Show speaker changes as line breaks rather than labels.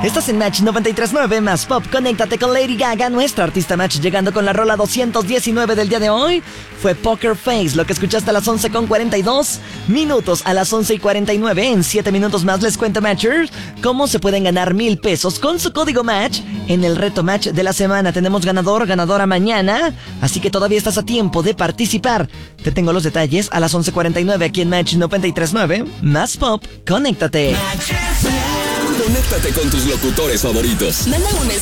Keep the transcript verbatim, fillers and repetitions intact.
Estás en Match noventa y tres punto nueve más Pop. Conéctate con Lady Gaga, nuestra artista Match, llegando con la rola doscientos diecinueve del día de hoy. Fue Poker Face, lo que escuchaste a las once con cuarenta y dos minutos, a las once y cuarenta y nueve. En siete minutos más les cuento, Matchers, cómo se pueden ganar mil pesos con su código Match en el reto Match de la semana. Tenemos ganador, ganadora mañana, así que todavía estás a tiempo de participar. Te tengo los detalles a las once cuarenta y nueve aquí en Match noventa y tres punto nueve más Pop. Conéctate.
Conéctate con tus locutores favoritos.
Manda un